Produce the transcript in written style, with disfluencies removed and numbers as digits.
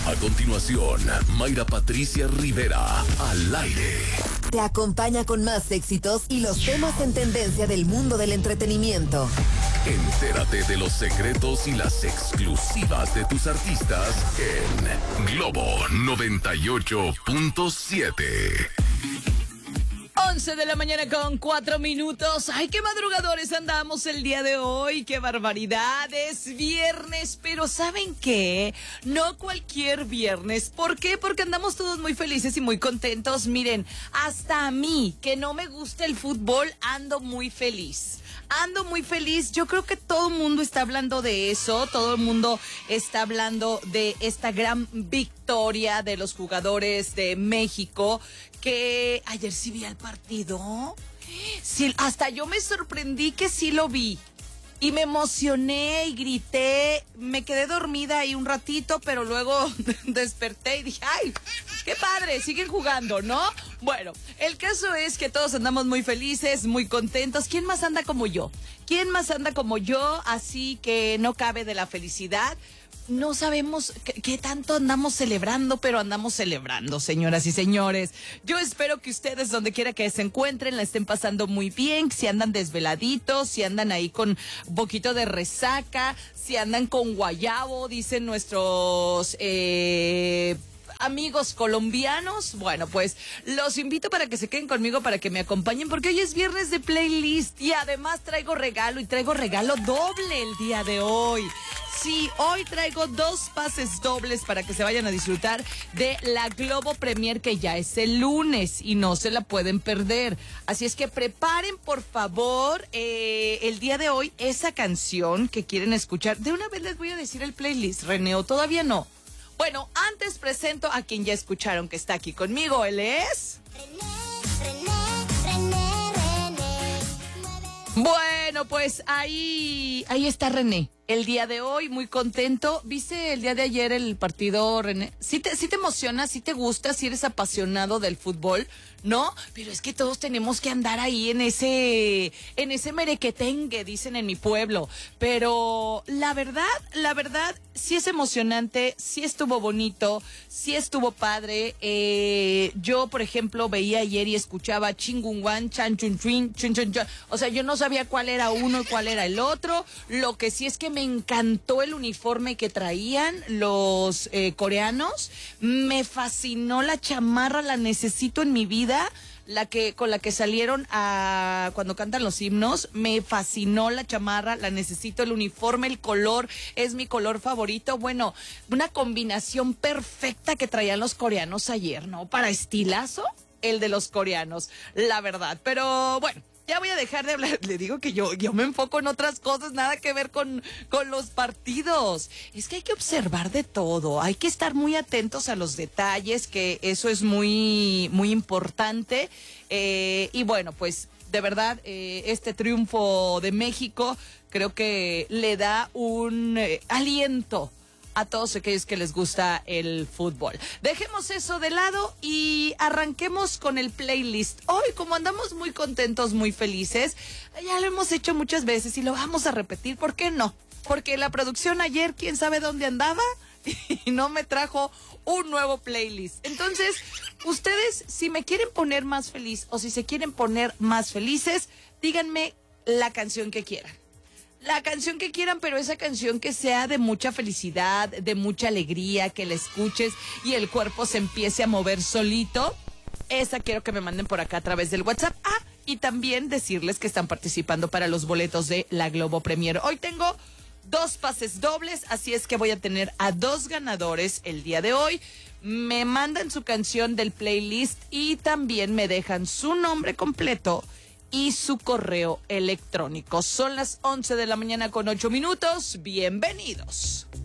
A continuación, Mayra Patricia Rivera, al aire. Te acompaña con más éxitos y los temas en tendencia del mundo del entretenimiento. Entérate de los secretos y las exclusivas de tus artistas en Globo 98.7. 11 de la mañana con 4 minutos. ¡Ay, qué madrugadores andamos el día de hoy! ¡Qué barbaridad! Es viernes, pero ¿saben qué? No cualquier viernes. ¿Por qué? Porque andamos todos muy felices y muy contentos. Miren, hasta a mí, que no me gusta el fútbol, ando muy feliz. Ando muy feliz. Yo creo que todo el mundo está hablando de eso. Todo el mundo está hablando de esta gran victoria de los jugadores de México, que ayer sí vi el partido. Sí, hasta yo me sorprendí que sí lo vi. Y me emocioné y grité. Me quedé dormida ahí un ratito, pero luego desperté y dije, ¡ay, qué padre! Siguen jugando, ¿no? Bueno, el caso es que todos andamos muy felices, muy contentos. ¿Quién más anda como yo? ¿Quién más anda como yo? Así que no cabe de la felicidad. No sabemos qué tanto andamos celebrando, pero andamos celebrando, señoras y señores. Yo espero que ustedes, donde quiera que se encuentren, la estén pasando muy bien, si andan desveladitos, si andan ahí con un poquito de resaca, si andan con guayabo, dicen nuestros amigos colombianos. Bueno, pues los invito para que se queden conmigo, para que me acompañen, porque hoy es viernes de playlist y además traigo regalo, y traigo regalo doble el día de hoy. Sí, hoy traigo 2 pases dobles para que se vayan a disfrutar de la Globo Premier, que ya es el lunes y no se la pueden perder. Así es que preparen, por favor, el día de hoy esa canción que quieren escuchar. De una vez les voy a decir el playlist, René, ¿o todavía no? Bueno, antes presento a quien ya escucharon que está aquí conmigo. Él es... Bueno, pues ahí está René. El día de hoy, muy contento. ¿Viste el día de ayer el partido, René? ¿Sí te emociona? ¿Sí te gusta? ¿Sí eres apasionado del fútbol? ¿No? Pero es que todos tenemos que andar ahí en ese merequetengue, dicen en mi pueblo. Pero la verdad, sí es emocionante, sí estuvo bonito, sí estuvo padre. Yo, por ejemplo, veía ayer y escuchaba Chingunwan, Chan Chun Chun, Chun Chun Chun. O sea, yo no sabía cuál era uno y cuál era el otro. Lo que sí es que me encantó el uniforme que traían los coreanos. Me fascinó la chamarra, la necesito en mi vida. Con la que salieron cuando cantan los himnos. Me fascinó la chamarra, la necesito, el uniforme, el color, es mi color favorito. Bueno, una combinación perfecta que traían los coreanos ayer, ¿no? Para estilazo, el de los coreanos, la verdad. Pero bueno, ya voy a dejar de hablar. Le digo que yo me enfoco en otras cosas, nada que ver con los partidos. Es que hay que observar de todo, hay que estar muy atentos a los detalles, que eso es muy, muy importante. Y bueno, pues de verdad, este triunfo de México creo que le da un aliento a todos aquellos que les gusta el fútbol. Dejemos eso de lado y arranquemos con el playlist. Hoy, como andamos muy contentos, muy felices, ya lo hemos hecho muchas veces y lo vamos a repetir. ¿Por qué no? Porque la producción ayer, quién sabe dónde andaba, y no me trajo un nuevo playlist. Entonces, ustedes, si me quieren poner más feliz o si se quieren poner más felices, díganme la canción que quieran. La canción que quieran, pero esa canción que sea de mucha felicidad, de mucha alegría, que la escuches y el cuerpo se empiece a mover solito. Esa quiero que me manden por acá a través del WhatsApp. Y también decirles que están participando para los boletos de la Globo Premier. Hoy tengo 2 pases dobles, así es que voy a tener a 2 ganadores el día de hoy. Me mandan su canción del playlist y también me dejan su nombre completo y su correo electrónico. Son las 11 de la mañana con 8 minutos. Bienvenidos.